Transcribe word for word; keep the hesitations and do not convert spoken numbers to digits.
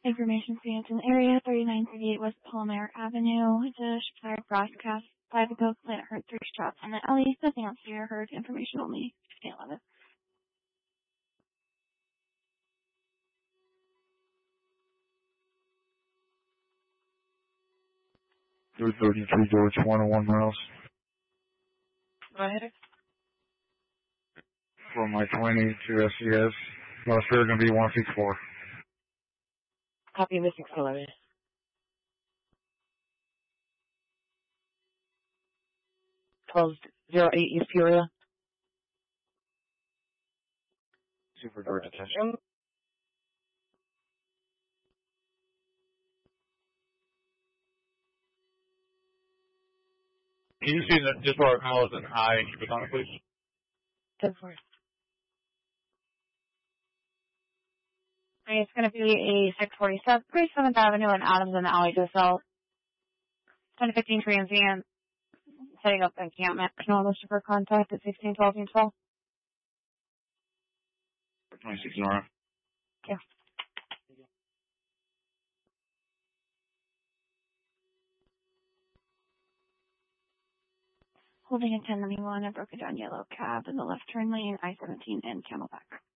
Information Stanton area, thirty-nine thirty-eight West Palmer Avenue. The Shire broadcast five ago Planet heard three shots in the alley. Nothing else here. Heard information only. fifteen eleven. three thirty-three George, one oh one miles. Go ahead. From my twenty to S C S. Most sure going to be one six four. Copy missing eleven. twelve oh eight East Peoria. Super George attention. Can you see that just where our call is an I and keep it on it, please? ten four. It's going to be a six forty-seven, thirty-seventh Avenue and Adams in the alley to the south. ten fifteen transient. Setting up encampment. Can all listed for contact at sixteen twelve and twelve. twenty-six Nora. Yeah. Holding a ten ninety-one, a broken down yellow cab in the left turn lane, I seventeen and Camelback.